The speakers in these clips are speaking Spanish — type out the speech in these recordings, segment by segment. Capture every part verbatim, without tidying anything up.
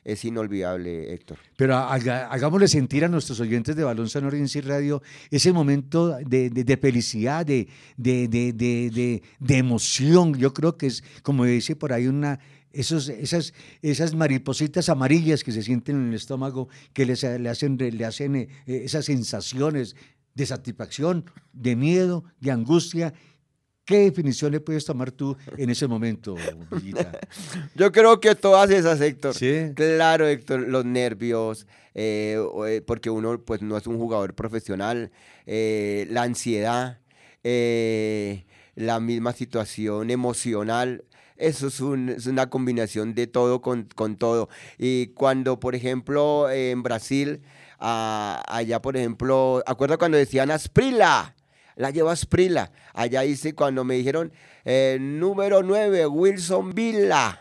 es inolvidable, Héctor. Pero haga, hagámosle sentir a nuestros oyentes de Balón Sonoro y en C Radio ese momento de, de, de felicidad, de, de, de, de, de, de emoción. Yo creo que es, como dice por ahí, una... Esos, esas, esas maripositas amarillas que se sienten en el estómago, que les, le hacen, le hacen eh, esas sensaciones de satisfacción, de miedo, de angustia. ¿Qué definición le puedes tomar tú en ese momento, Villita? Yo creo que todas esas, Héctor. ¿Sí? Claro, Héctor, los nervios, eh, porque uno pues no es un jugador profesional, eh, la ansiedad, eh, la misma situación emocional. Eso es, un, es una combinación de todo con, con todo. Y cuando, por ejemplo, eh, en Brasil, ah, allá, por ejemplo, ¿acuerdas cuando decían Asprilla? La llevo Asprilla. Allá hice cuando me dijeron eh, número nueve, Wilson Vila.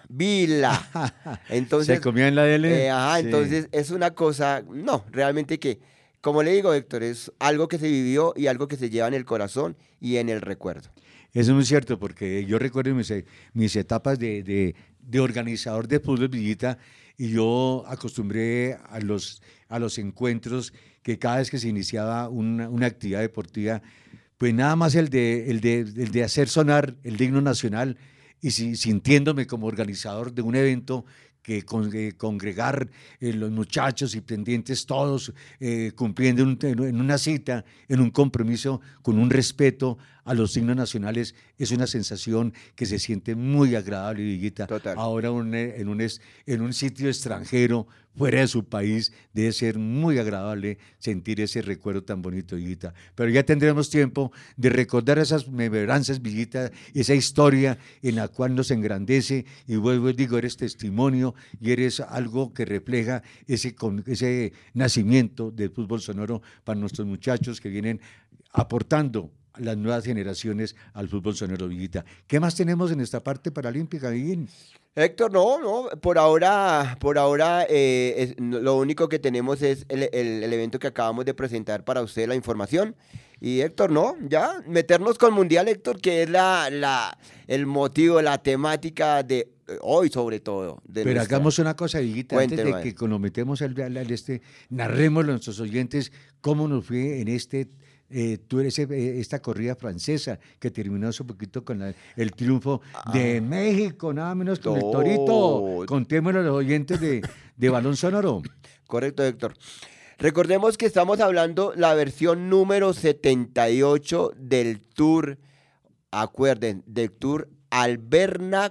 Vila. Entonces, ¿se comía en la D L? Eh, ajá, Sí. entonces es una cosa, no, realmente que, como le digo, Héctor, es algo que se vivió y algo que se lleva en el corazón y en el recuerdo. Eso es muy cierto, porque yo recuerdo mis, mis etapas de, de, de organizador de fútbol, Villita, y yo acostumbré a los, a los encuentros que cada vez que se iniciaba una, una actividad deportiva, pues nada más el de, el, de, el de hacer sonar el himno nacional y si, sintiéndome como organizador de un evento que con, eh, congregar eh, los muchachos y pendientes todos eh, cumpliendo en, en una cita, en un compromiso con un respeto a los signos nacionales, es una sensación que se siente muy agradable, Villita. Total. Ahora un, en, un, en un sitio extranjero, fuera de su país, debe ser muy agradable sentir ese recuerdo tan bonito, Villita. Pero ya tendremos tiempo de recordar esas remembranzas, Villita, esa historia en la cual nos engrandece, y vuelvo y digo, eres testimonio y eres algo que refleja ese, ese nacimiento del fútbol sonoro para nuestros muchachos que vienen aportando las nuevas generaciones al fútbol sonoro, Villita. ¿Qué más tenemos en esta parte paralímpica, Villín? Héctor, no, no, por ahora, por ahora eh, es, lo único que tenemos es el, el, el evento que acabamos de presentar para usted, la información. Y Héctor, no, ya, meternos con Mundial, Héctor, que es la, la, el motivo, la temática de hoy sobre todo. De Pero nuestra... hagamos una cosa, Villita, antes de que cuando metemos al, al, al este, narremos a nuestros oyentes cómo nos fue en este... Eh, tú eres eh, esta corrida francesa que terminó hace poquito con la, el triunfo ah, de México, nada menos con no. el Torito. Contémoslo a los oyentes de, de Balón Sonoro. Correcto, Héctor. Recordemos que estamos hablando la versión número setenta y ocho del Tour, acuerden, del Tour Alberna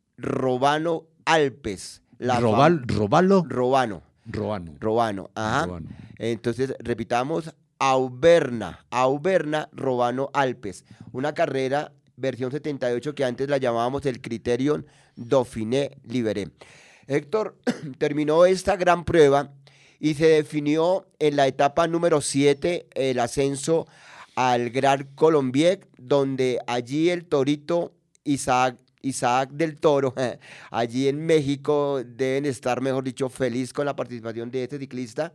Robano Alpes. La Robal, fam- ¿Robalo? Robano. Robano. Robano, ajá. Robano. Entonces, repitamos, Auverna, Auverna Robano Alpes, una carrera versión setenta y ocho que antes la llamábamos el Criterion Dauphiné Libéré. Héctor, terminó esta gran prueba y se definió en la etapa número siete el ascenso al Gran Colombier, donde allí el Torito Isaac, Isaac del Toro, allí en México deben estar, mejor dicho, feliz con la participación de este ciclista.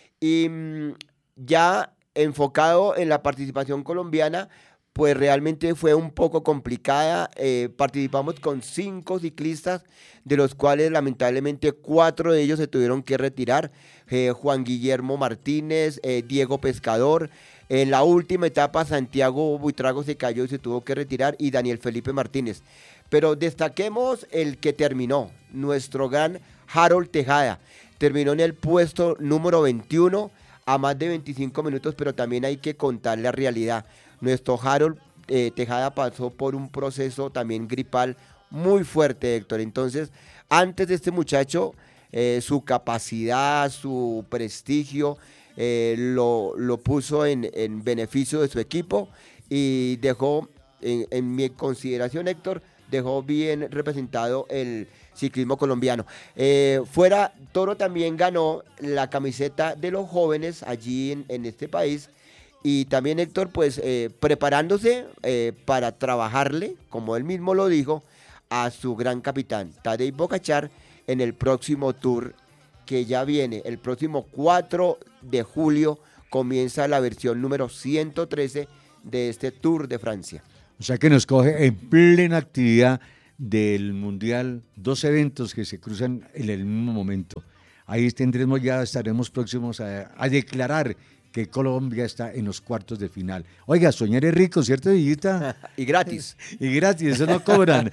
Y ya enfocado en la participación colombiana, pues realmente fue un poco complicada. Eh, participamos con cinco ciclistas, de los cuales lamentablemente cuatro de ellos se tuvieron que retirar. Eh, Juan Guillermo Martínez, eh, Diego Pescador. En la última etapa, Santiago Buitrago se cayó y se tuvo que retirar, y Daniel Felipe Martínez. Pero destaquemos el que terminó, nuestro gran Harold Tejada. Terminó en el puesto número veintiuno, a más de veinticinco minutos, pero también hay que contar la realidad. Nuestro Harold eh, Tejada pasó por un proceso también gripal muy fuerte, Héctor. Entonces, antes de este muchacho, eh, su capacidad, su prestigio, eh, lo, lo puso en, en beneficio de su equipo y dejó, en, en mi consideración, Héctor, dejó bien representado el ciclismo colombiano. Eh, fuera, Toro también ganó la camiseta de los jóvenes allí en, en este país, y también Héctor, pues eh, preparándose eh, para trabajarle, como él mismo lo dijo, a su gran capitán, Tadej Pogačar, en el próximo Tour que ya viene, el próximo cuatro de julio, comienza la versión número ciento trece de este Tour de Francia. O sea que nos coge en plena actividad del Mundial, dos eventos que se cruzan en el mismo momento. ahí tendremos ya, estaremos próximos a, a declarar que Colombia está en los cuartos de final. Oiga, soñar es rico, ¿cierto, Villita? Y gratis. Y gratis, eso no cobran.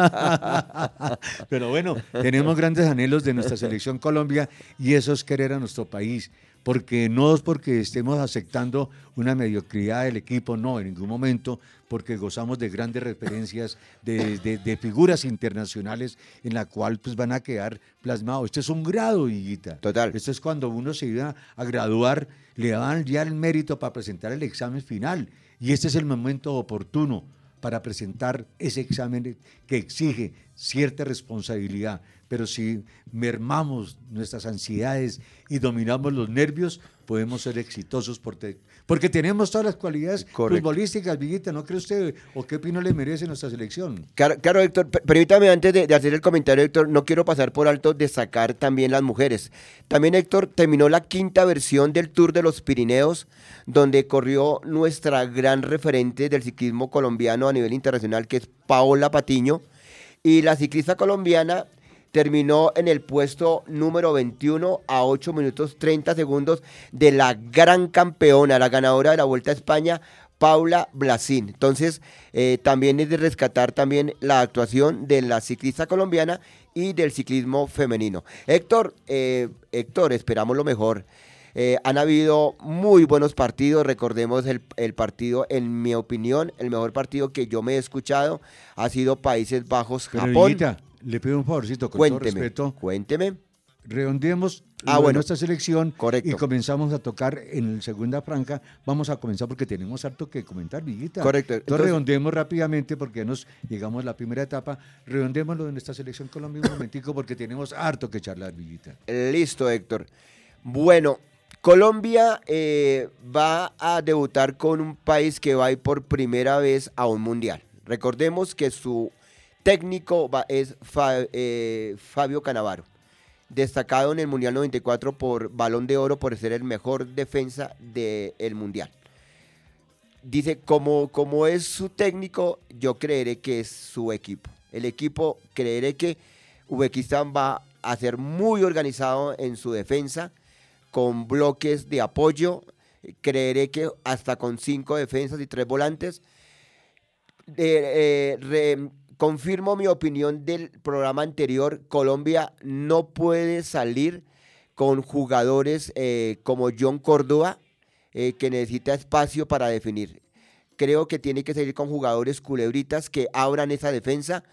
Pero bueno, tenemos grandes anhelos de nuestra selección Colombia y eso es querer a nuestro país. Porque no es porque estemos aceptando una mediocridad del equipo, no, en ningún momento, porque gozamos de grandes referencias, de, de, de figuras internacionales en la cual pues, van a quedar plasmados. Esto es un grado, Villita. Total. Esto es cuando uno se iba a graduar, le daban ya el mérito para presentar el examen final. Y este es el momento oportuno para presentar ese examen que exige cierta responsabilidad. Pero si mermamos nuestras ansiedades y dominamos los nervios, podemos ser exitosos porque, porque tenemos todas las cualidades Correcto. futbolísticas, Villita, ¿no cree usted? ¿O qué opinión le merece nuestra selección? Claro, claro, Héctor, permítame antes de, de hacer el comentario, Héctor, no quiero pasar por alto destacar también las mujeres. También, Héctor, terminó la quinta versión del Tour de los Pirineos, donde corrió nuestra gran referente del ciclismo colombiano a nivel internacional, que es Paola Patiño, y la ciclista colombiana terminó en el puesto número veintiuno a ocho minutos treinta segundos de la gran campeona, la ganadora de la Vuelta a España, Paula Blasín. Entonces, eh, también es de rescatar también la actuación de la ciclista colombiana y del ciclismo femenino. Héctor, eh, Héctor, esperamos lo mejor. Eh, han habido muy buenos partidos, recordemos el, el partido, en mi opinión, el mejor partido que yo me he escuchado ha sido Países Bajos-Japón. Pero, Villita, le pido un favorcito, con Cuénteme, todo respeto. Cuénteme. Redondeemos Ah, lo de bueno. nuestra selección Correcto. y comenzamos a tocar en la segunda franja. Vamos a comenzar porque tenemos harto que comentar, Villita. Correcto. Entonces, Entonces- redondeemos rápidamente porque nos llegamos a la primera etapa. Redondeemos lo de nuestra selección Colombia un momentico porque tenemos harto que charlar, Villita. Listo, Héctor. Bueno, Colombia eh, va a debutar con un país que va a ir por primera vez a un mundial. Recordemos que su técnico va- es Fa- eh, Fabio Cannavaro, destacado en el Mundial noventa y cuatro por Balón de Oro por ser el mejor defensa del Mundial. Dice, como, como es su técnico, yo creeré que es su equipo. El equipo, creeré que Uzbekistán va a ser muy organizado en su defensa, con bloques de apoyo. Creeré que hasta con cinco defensas y tres volantes. Eh, eh, re- confirmo mi opinión del programa anterior. Colombia no puede salir con jugadores eh, como John Córdoba, eh, que necesita espacio para definir. Creo que tiene que salir con jugadores culebritas que abran esa defensa,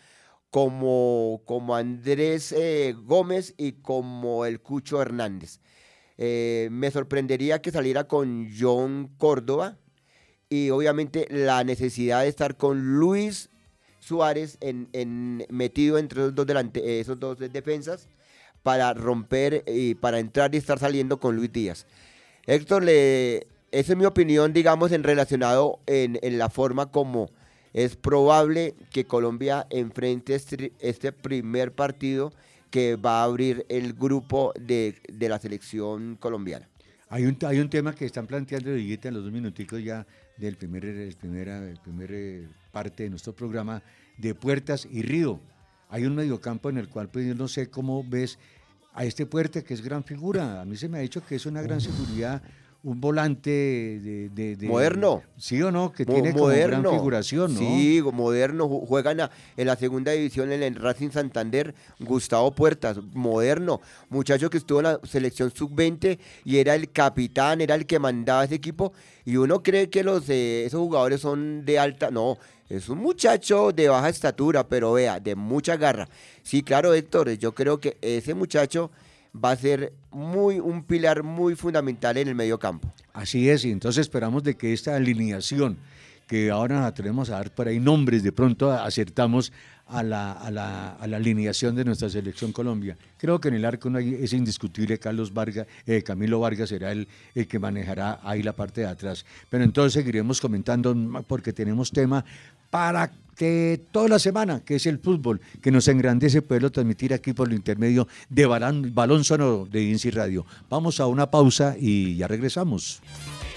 como, como Andrés eh, Gómez y como el Cucho Hernández. Eh, me sorprendería que saliera con John Córdoba y obviamente la necesidad de estar con Luis Suárez en, en- metido entre esos dos, delante, esos dos defensas para romper y para entrar y estar saliendo con Luis Díaz. Héctor, le, esa es mi opinión, digamos, en relacionado en, en la forma como es probable que Colombia enfrente este, este primer partido que va a abrir el grupo de, de la selección colombiana. Hay un, hay un tema que están planteando, Villita, en los dos minuticos ya del primer, el primera, el primer eh, parte de nuestro programa, de Puertas y Río. Hay un mediocampo en el cual, pues yo no sé cómo ves a este Puerta, que es gran figura. A mí se me ha dicho que es una gran seguridad, un volante de... de- de- Moderno. ¿Sí o no? Que Mo- tiene como gran figuración, ¿no? Sí, moderno, ju- juegan a- en la segunda división en el Racing Santander, Gustavo Puertas, moderno, muchacho que estuvo en la selección sub veinte y era el capitán, era el que mandaba ese equipo, y uno cree que los eh, esos jugadores son de alta, no, es un muchacho de baja estatura, pero vea, de mucha garra. Sí, claro, Héctor, yo creo que ese muchacho va a ser muy un pilar muy fundamental en el medio campo. Así es, y entonces esperamos de que esta alineación, que ahora nos atrevemos a dar por ahí nombres, de pronto acertamos a la, a la, a la alineación de nuestra selección Colombia. Creo que en el arco no hay, es indiscutible, Carlos Vargas, eh, Camilo Vargas será el, el que manejará ahí la parte de atrás. Pero entonces seguiremos comentando porque tenemos tema para que toda la semana, que es el fútbol, que nos engrandece poderlo transmitir aquí por el intermedio de Balón, Balón Sonoro de INSI Radio. Vamos a una pausa y ya regresamos.